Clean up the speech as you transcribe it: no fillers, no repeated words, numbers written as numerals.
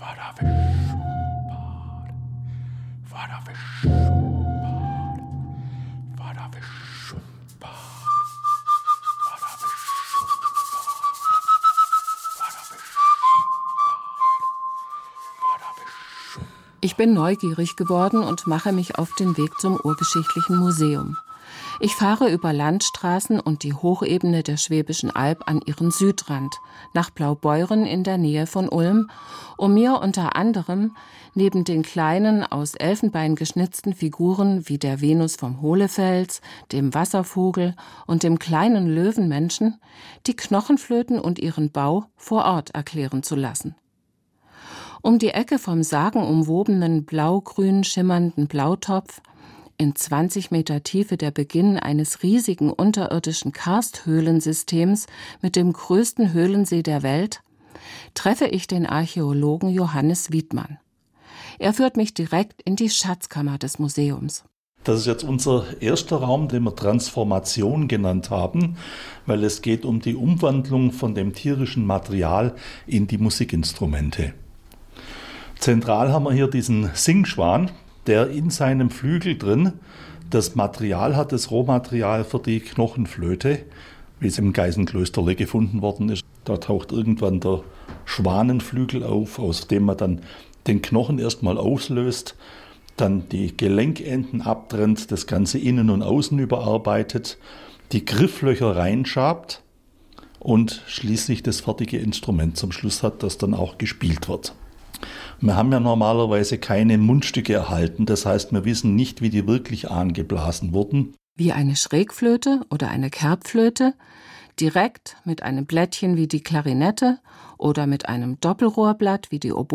Ich bin neugierig geworden und mache mich auf den Weg zum Urgeschichtlichen Museum. Ich fahre über Landstraßen und die Hochebene der Schwäbischen Alb an ihren Südrand, nach Blaubeuren in der Nähe von Ulm, um mir unter anderem neben den kleinen, aus Elfenbein geschnitzten Figuren wie der Venus vom Hohlefels, dem Wasservogel und dem kleinen Löwenmenschen die Knochenflöten und ihren Bau vor Ort erklären zu lassen. Um die Ecke vom sagenumwobenen blau-grün schimmernden Blautopf, in 20 Meter Tiefe der Beginn eines riesigen unterirdischen Karsthöhlensystems mit dem größten Höhlensee der Welt, treffe ich den Archäologen Johannes Wiedmann. Er führt mich direkt in die Schatzkammer des Museums. Das ist jetzt unser erster Raum, den wir Transformation genannt haben, weil es geht um die Umwandlung von dem tierischen Material in die Musikinstrumente. Zentral haben wir hier diesen Singschwan, der in seinem Flügel drin das Material hat, das Rohmaterial für die Knochenflöte, wie es im Geisenklösterle gefunden worden ist. Da taucht irgendwann der Schwanenflügel auf, aus dem man dann den Knochen erstmal auslöst, dann die Gelenkenden abtrennt, das Ganze innen und außen überarbeitet, die Grifflöcher reinschabt und schließlich das fertige Instrument zum Schluss hat, das dann auch gespielt wird. Wir haben ja normalerweise keine Mundstücke erhalten, das heißt, wir wissen nicht, wie die wirklich angeblasen wurden. Wie eine Schrägflöte oder eine Kerbflöte, direkt mit einem Blättchen wie die Klarinette oder mit einem Doppelrohrblatt wie die Oboe